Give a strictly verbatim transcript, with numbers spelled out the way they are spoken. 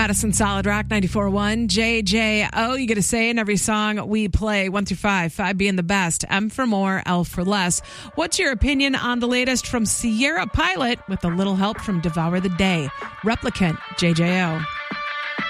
Madison Solid Rock ninety-four point one, J J O. You get a say in every song we play, one through five, five being the best, M for more, L for less. What's your opinion on the latest from Sierra Pilot with a little help from Devour the Day? Replicant, J J O.